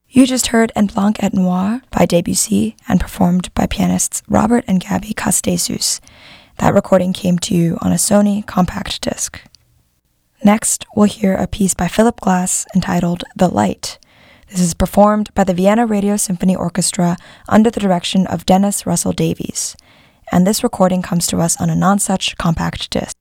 You just heard En Blanc et Noir by Debussy and performed by pianists Robert and Gabby Castesus. That recording came to you on a Sony compact disc. Next, we'll hear a piece by Philip Glass entitled The Light. This is performed by the Vienna Radio Symphony Orchestra under the direction of Dennis Russell Davies. And this recording comes to us on a Nonsuch compact disc.